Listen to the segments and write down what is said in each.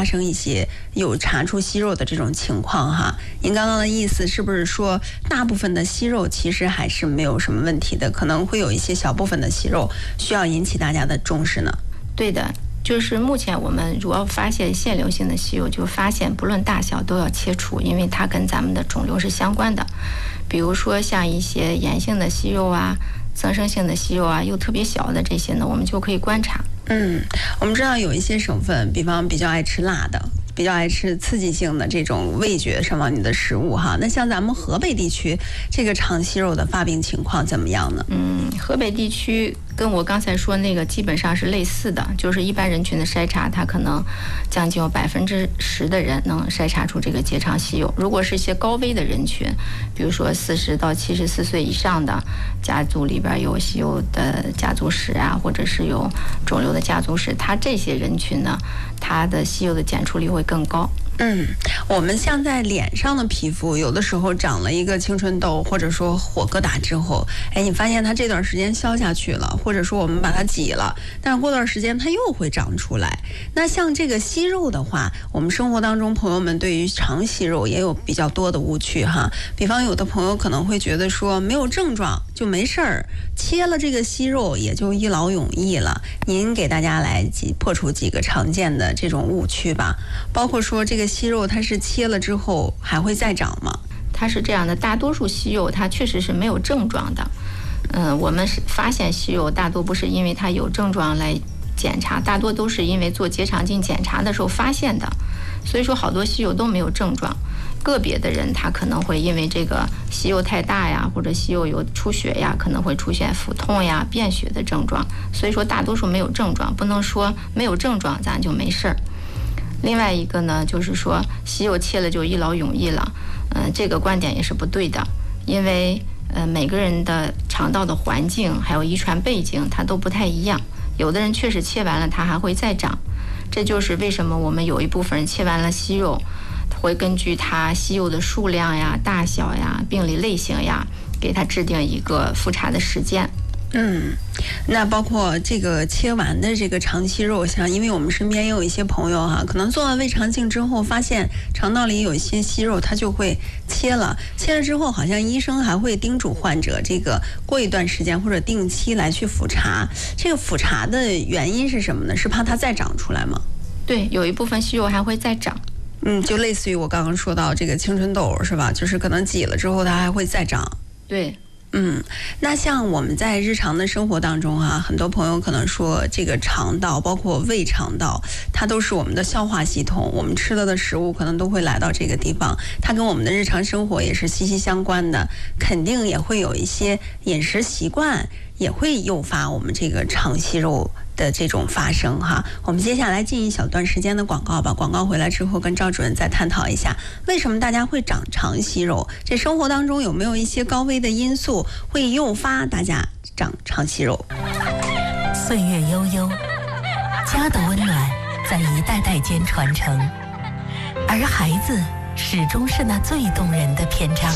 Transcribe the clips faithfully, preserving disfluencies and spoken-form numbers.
发生一些有查出息肉的这种情况哈。您刚刚的意思是不是说，大部分的息肉其实还是没有什么问题的，可能会有一些小部分的息肉需要引起大家的重视呢？ 对的。就是目前我们如果发现腺瘤性的息肉，就发现不论大小都要切除，因为它跟咱们的肿瘤是相关的。比如说像一些炎性的息肉啊、增生性的息肉啊，又特别小的这些呢，我们就可以观察。 嗯，我们知道有一些省份，比方比较爱吃辣的，比较爱吃刺激性的这种味觉上往你的食物哈。那像咱们河北地区这个肠息肉的发病情况怎么样呢？ 嗯，河北地区跟我刚才说那个基本上是类似的，就是一般人群的筛查，它可能将近有百分之十的人能筛查出这个结肠息肉。如果是一些高危的人群，比如说四十到七十四岁以上的家族里边有息肉的家族史啊，或者是有肿瘤的家族史，它这些人群呢，它的息肉的检出率会更高。 嗯，我们像在脸上的皮肤，有的时候长了一个青春痘，或者说火疙瘩之后，哎，你发现它这段时间消下去了，或者说我们把它挤了，但是过段时间它又会长出来。那像这个息肉的话，我们生活当中朋友们对于肠息肉也有比较多的误区哈。比方有的朋友可能会觉得说没有症状就没事儿，切了这个息肉也就一劳永逸了。您给大家来几破除几个常见的这种误区吧，包括说这个息肉它是切了之后还会再长吗？ 它是这样的，大多数息肉它确实是没有症状的。嗯，我们是发现息肉大多不是因为它有症状来检查，大多都是因为做结肠镜检查的时候发现的。所以说好多息肉都没有症状，个别的人他可能会因为这个息肉太大呀，或者息肉有出血呀，可能会出现腹痛呀、便血的症状。所以说大多数没有症状，不能说没有症状咱就没事儿。另外一个呢，就是说息肉切了就一劳永逸了，嗯、呃，这个观点也是不对的，因为呃每个人的肠道的环境还有遗传背景它都不太一样，有的人确实切完了它还会再长，这就是为什么我们有一部分人切完了息肉，会根据它息肉的数量呀、大小呀、病理类型呀，给它制定一个复查的时间。 嗯，那包括这个切完的这个肠息肉，像因为我们身边也有一些朋友哈，可能做完胃肠镜之后发现肠道里有一些息肉，他就会切了。切了之后，好像医生还会叮嘱患者这个过一段时间或者定期来去复查。这个复查的原因是什么呢？是怕它再长出来吗？ 对，有一部分息肉还会再长。 嗯，就类似于我刚刚说到这个青春痘是吧？就是可能挤了之后它还会再长。 对。 嗯，那像我们在日常的生活当中啊，很多朋友可能说这个肠道包括胃肠道，它都是我们的消化系统，我们吃了的食物可能都会来到这个地方，它跟我们的日常生活也是息息相关的，肯定也会有一些饮食习惯也会诱发我们这个肠息肉的这种发生哈。我们接下来进一小段时间的广告吧，广告回来之后跟赵主任再探讨一下为什么大家会长肠息肉，这生活当中有没有一些高危的因素会诱发大家长肠息肉。 岁月悠悠，家的温暖在一代代间传承，而孩子始终是那最动人的篇章。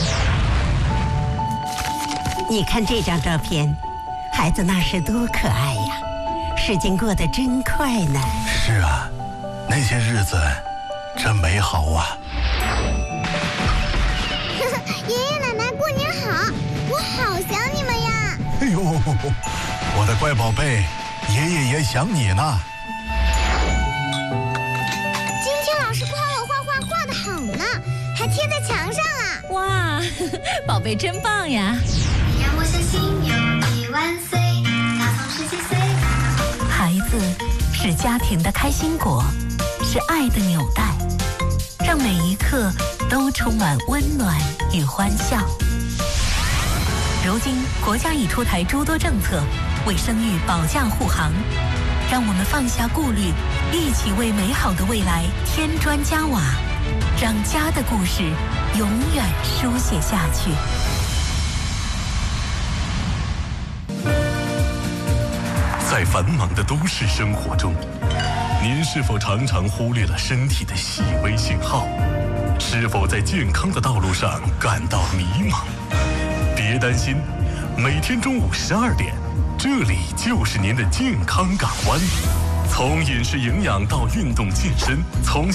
你看这张照片，孩子那时多可爱呀，时间过得真快呢。 是啊，那些日子真美好啊。 爷爷奶奶过年好，我好想你们呀。 哎呦，我的乖宝贝，爷爷也想你呢。 今天老师夸我画画画得好呢，还贴在墙上了。 哇，宝贝真棒呀。 让我相信有你万岁，大风十几岁。 孩子是家庭的开心果，是爱的纽带，让每一刻都充满温暖与欢笑。如今国家已出台诸多政策，为生育保驾护航，让我们放下顾虑，一起为美好的未来添砖加瓦，让家的故事永远书写下去。 在繁忙的都市生活中，您是否常常忽略了身体的细微信号？是否在健康的道路上感到迷茫？别担心，每天中午十二点，这里就是您的健康港湾。从饮食营养到运动健身，从